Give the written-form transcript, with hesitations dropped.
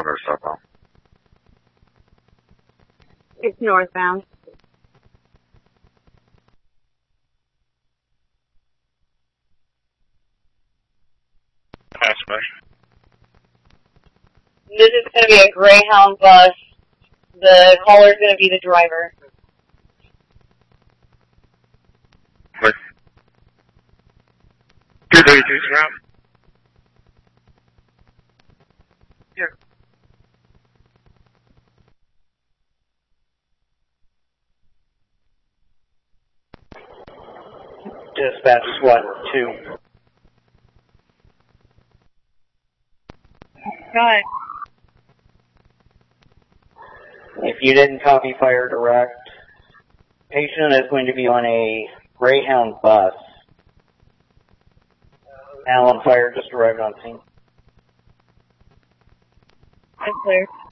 northbound or southbound? It's northbound. This is going to be a Greyhound bus. The caller is going to be the driver. What? 232 route? Yeah. Dispatch SWAT 2. Go ahead. If you didn't copy fire direct, patient is going to be on a Greyhound bus. Allen Fire just arrived on scene. That's clear.